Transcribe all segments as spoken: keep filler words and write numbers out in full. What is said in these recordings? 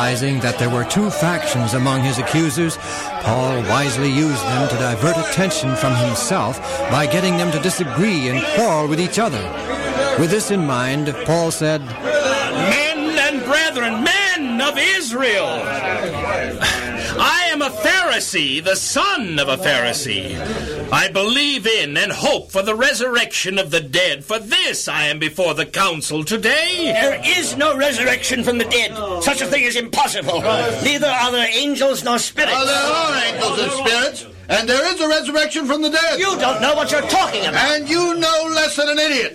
Realizing that there were two factions among his accusers, Paul wisely used them to divert attention from himself by getting them to disagree and quarrel with each other. With this in mind, Paul said, Men and brethren, men of Israel, I am a Pharisee, the son of a Pharisee. I believe in and hope for the resurrection of the dead. For this I am before the council today. There is no resurrection from the dead. Such a thing is impossible. Neither are there angels nor spirits. Oh, there are angels and spirits, and there is a resurrection from the dead. You don't know what you're talking about. And you know less than an idiot.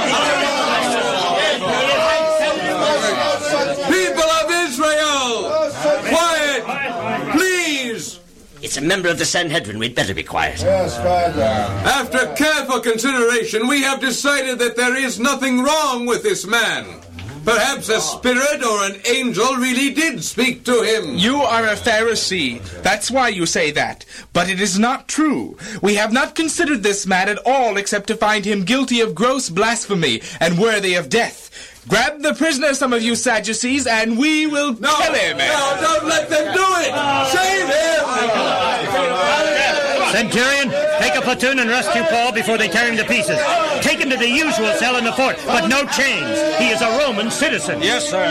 People of Israel, quiet, please. It's a member of the Sanhedrin. We'd better be quiet. Yes, Father. After careful consideration, we have decided that there is nothing wrong with this man. Perhaps a spirit or an angel really did speak to him. You are a Pharisee. That's why you say that. But it is not true. We have not considered this man at all except to find him guilty of gross blasphemy and worthy of death. Grab the prisoner, some of you Sadducees, and we will no, kill him. No, don't let them do it. Save him. Centurion, take a platoon and rescue Paul before they tear him to pieces. Take him to the usual cell in the fort, but no chains. He is a Roman citizen. Yes, sir.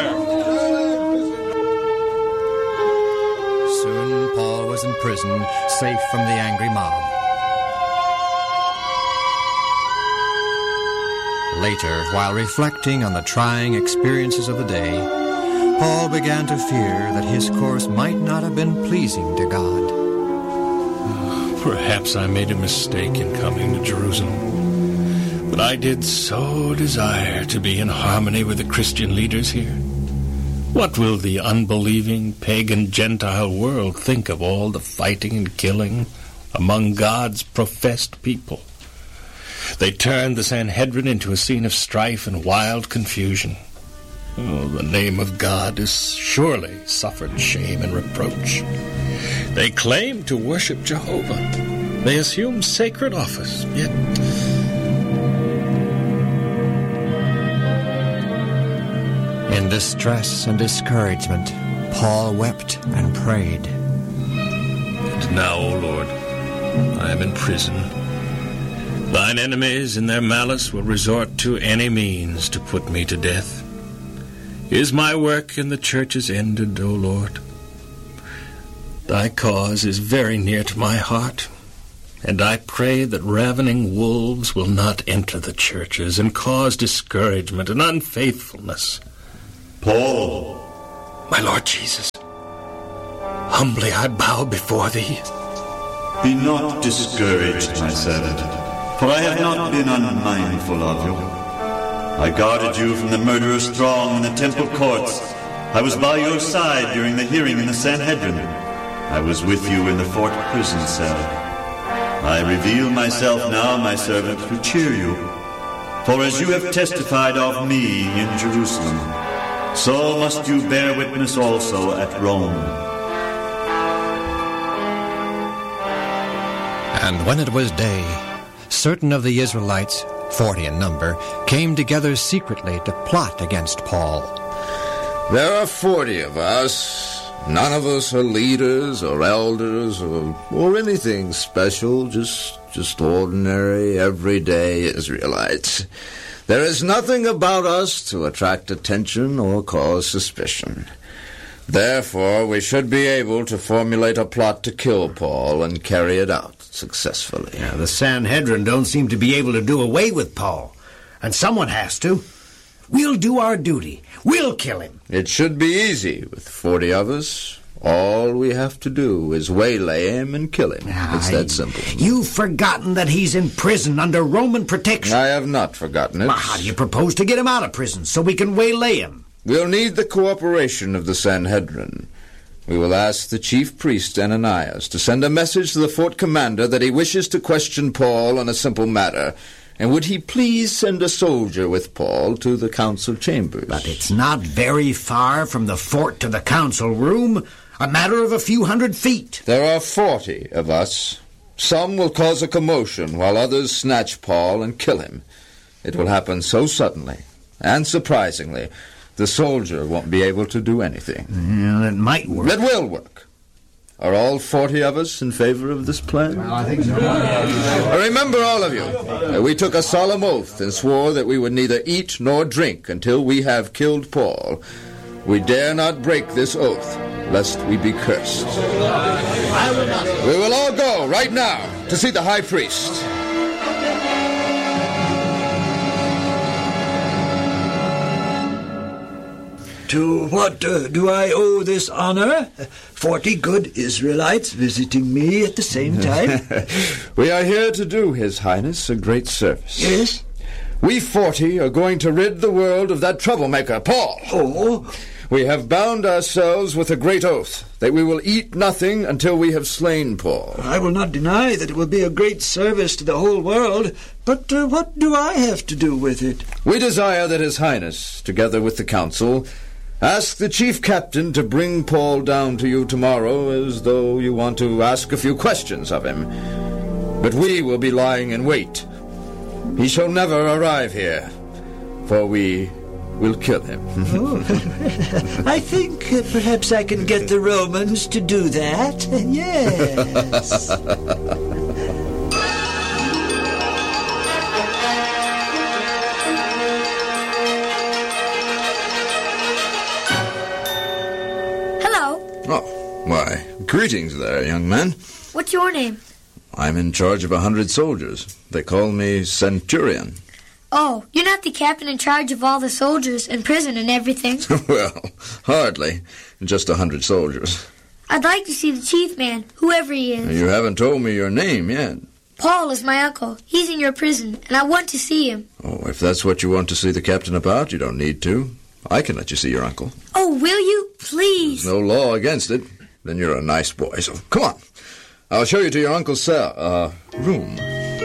Soon Paul was in prison, safe from the angry mob. Later, while reflecting on the trying experiences of the day, Paul began to fear that his course might not have been pleasing to God. Perhaps I made a mistake in coming to Jerusalem, but I did so desire to be in harmony with the Christian leaders here. What will the unbelieving, pagan, Gentile world think of all the fighting and killing among God's professed people? They turned the Sanhedrin into a scene of strife and wild confusion. Oh, the name of God has surely suffered shame and reproach. They claim to worship Jehovah. They assume sacred office, yet... In distress and discouragement, Paul wept and prayed. And now, O Lord, I am in prison. Thine enemies in their malice will resort to any means to put me to death. Is my work in the churches ended, O Lord? Thy cause is very near to my heart, and I pray that ravening wolves will not enter the churches and cause discouragement and unfaithfulness. Paul. My Lord Jesus, humbly I bow before thee. Be not discouraged, my servant, for I have not been unmindful of you. I guarded you from the murderous throng in the temple courts. I was by your side during the hearing in the Sanhedrin. I was with you in the fort prison cell. I reveal myself now, my servant, to cheer you. For as you have testified of me in Jerusalem, so must you bear witness also at Rome. And when it was day, certain of the Israelites, forty in number, came together secretly to plot against Paul. There are forty of us. None of us are leaders or elders or, or anything special, just, just ordinary, everyday Israelites. There is nothing about us to attract attention or cause suspicion. Therefore, we should be able to formulate a plot to kill Paul and carry it out successfully. Yeah, the Sanhedrin don't seem to be able to do away with Paul, and someone has to. We'll do our duty. We'll kill him. It should be easy with forty of us. All we have to do is waylay him and kill him. Ah, it's that simple. You've forgotten that he's in prison under Roman protection. I have not forgotten it. Well, how do you propose to get him out of prison so we can waylay him? We'll need the cooperation of the Sanhedrin. We will ask the chief priest Ananias to send a message to the fort commander that he wishes to question Paul on a simple matter. And would he please send a soldier with Paul to the council chambers? But it's not very far from the fort to the council room. A matter of a few hundred feet. There are forty of us. Some will cause a commotion, while others snatch Paul and kill him. It will happen so suddenly and surprisingly the soldier won't be able to do anything. Yeah, it might work. It will work. Are all forty of us in favor of this plan? Well, I think so. Remember, all of you, that we took a solemn oath and swore that we would neither eat nor drink until we have killed Paul. We dare not break this oath, lest we be cursed. We will all go right now to see the high priest. To what uh, do I owe this honor? Forty good Israelites visiting me at the same time? We are here to do His Highness a great service. Yes? We forty are going to rid the world of that troublemaker, Paul. Oh? We have bound ourselves with a great oath that we will eat nothing until we have slain Paul. I will not deny that it will be a great service to the whole world, but uh, what do I have to do with it? We desire that His Highness, together with the council, ask the chief captain to bring Paul down to you tomorrow as though you want to ask a few questions of him. But we will be lying in wait. He shall never arrive here, for we will kill him. Oh. I think uh, perhaps I can get the Romans to do that. Yes. Oh, why, greetings there, young man. What's your name? I'm in charge of a hundred soldiers. They call me Centurion. Oh, you're not the captain in charge of all the soldiers in prison and everything. Well, hardly. Just a hundred soldiers. I'd like to see the chief man, whoever he is. You haven't told me your name yet. Paul is my uncle. He's in your prison, and I want to see him. Oh, if that's what you want to see the captain about, you don't need to. I can let you see your uncle. Oh, will you? Please. There's no law against it. Then you're a nice boy, so come on. I'll show you to your uncle's cell, uh, room.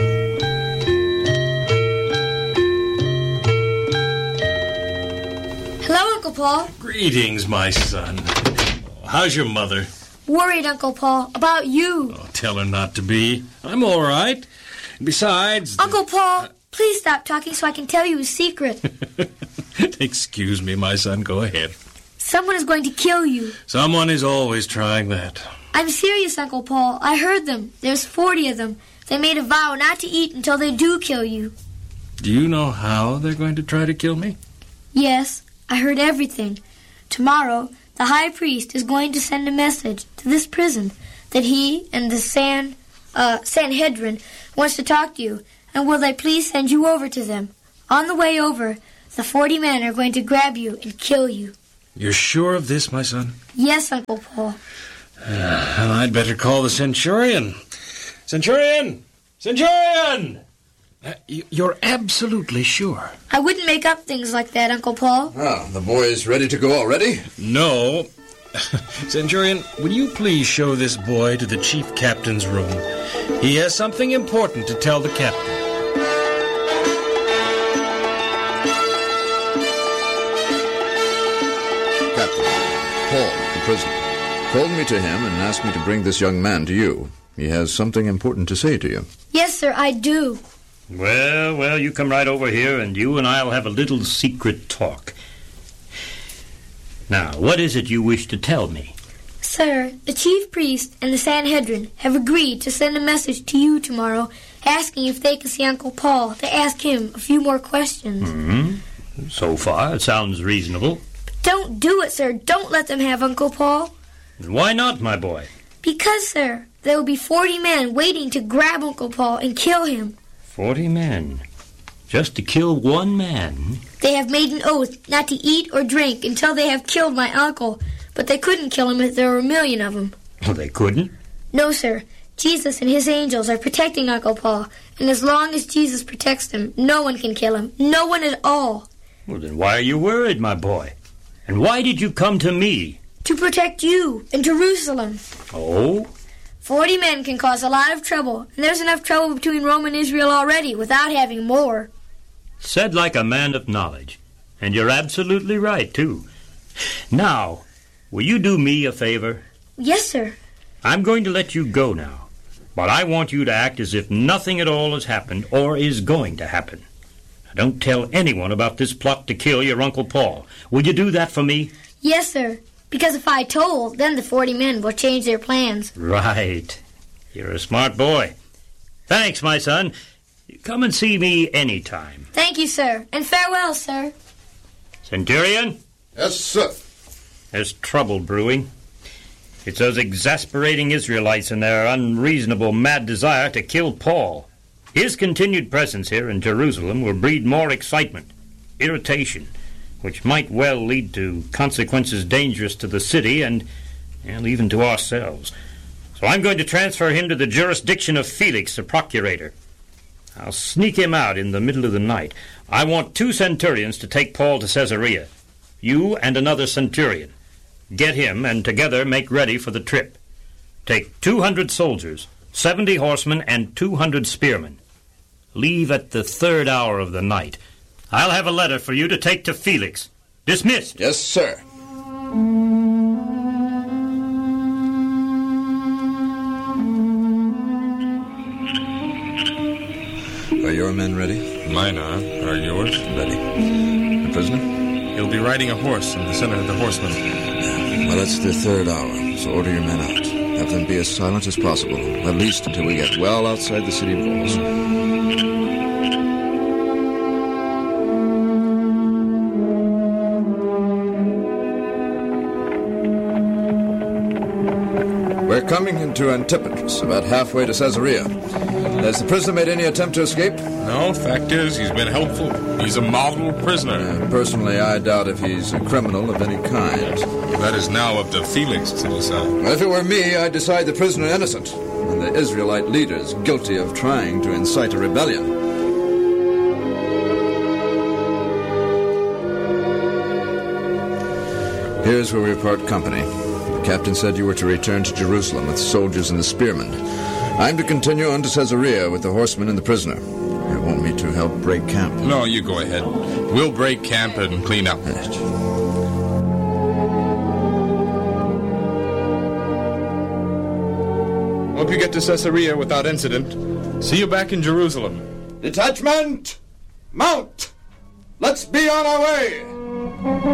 Hello, Uncle Paul. Greetings, my son. How's your mother? Worried, Uncle Paul, about you. Oh, tell her not to be. I'm all right. Besides... The... Uncle Paul, please stop talking so I can tell you a secret. Excuse me, my son. Go ahead. Someone is going to kill you. Someone is always trying that. I'm serious, Uncle Paul. I heard them. There's forty of them. They made a vow not to eat until they do kill you. Do you know how they're going to try to kill me? Yes, I heard everything. Tomorrow, the high priest is going to send a message to this prison that he and the San, uh, Sanhedrin wants to talk to you, and will they please send you over to them? On the way over, the forty men are going to grab you and kill you. You're sure of this, my son? Yes, Uncle Paul. Uh, well, I'd better call the Centurion. Centurion! Centurion! Uh, you're absolutely sure? I wouldn't make up things like that, Uncle Paul. Ah, the boy's ready to go already? No. Centurion, will you please show this boy to the chief captain's room? He has something important to tell the captain. Paul, the prisoner, called me to him and asked me to bring this young man to you. He has something important to say to you. Yes, sir, I do. Well, well, you come right over here, and you and I will have a little secret talk. Now, what is it you wish to tell me? Sir, the chief priest and the Sanhedrin have agreed to send a message to you tomorrow asking if they can see Uncle Paul to ask him a few more questions. Mm-hmm. So far, it sounds reasonable. Don't do it, sir. Don't let them have Uncle Paul. Why not, my boy? Because, sir, there will be forty men waiting to grab Uncle Paul and kill him. Forty men? Just to kill one man? They have made an oath not to eat or drink until they have killed my uncle. But they couldn't kill him if there were a million of them. Oh, they couldn't? No, sir. Jesus and his angels are protecting Uncle Paul. And as long as Jesus protects him, no one can kill him. No one at all. Well, then why are you worried, my boy? And why did you come to me? To protect you in Jerusalem. Oh? Forty men can cause a lot of trouble, and there's enough trouble between Rome and Israel already without having more. Said like a man of knowledge. And you're absolutely right, too. Now, will you do me a favor? Yes, sir. I'm going to let you go now, but I want you to act as if nothing at all has happened or is going to happen. Don't tell anyone about this plot to kill your Uncle Paul. Will you do that for me? Yes, sir. Because if I told, then the forty men will change their plans. Right. You're a smart boy. Thanks, my son. Come and see me any time. Thank you, sir. And farewell, sir. Centurion? Yes, sir. There's trouble brewing. It's those exasperating Israelites and their unreasonable, mad desire to kill Paul. His continued presence here in Jerusalem will breed more excitement, irritation, which might well lead to consequences dangerous to the city and, and even to ourselves. So I'm going to transfer him to the jurisdiction of Felix, the procurator. I'll sneak him out in the middle of the night. I want two centurions to take Paul to Caesarea. You and another centurion. Get him, and together make ready for the trip. Take two hundred soldiers, seventy horsemen, and two hundred spearmen. Leave at the third hour of the night. I'll have a letter for you to take to Felix. Dismissed. Yes, sir. Are your men ready? Mine are. Are yours? Ready. The prisoner? He'll be riding a horse in the center of the horsemen. Well, it's the third hour, so order your men out. Have them be as silent as possible, at least until we get well outside the city walls. We're coming into Antipatris, about halfway to Caesarea. Has the prisoner made any attempt to escape? No, fact is, he's been helpful. He's a model prisoner. Uh, personally, I doubt if he's a criminal of any kind. That is now up to Felix to decide. Well, if it were me, I'd decide the prisoner innocent, and the Israelite leaders guilty of trying to incite a rebellion. Here's where we part company. The captain said you were to return to Jerusalem with soldiers and the spearmen. I'm to continue on to Caesarea with the horsemen and the prisoner. You want me to help break camp? No, you go ahead. We'll break camp and clean up. Hope you get to Caesarea without incident. See you back in Jerusalem. Detachment! Mount! Let's be on our way!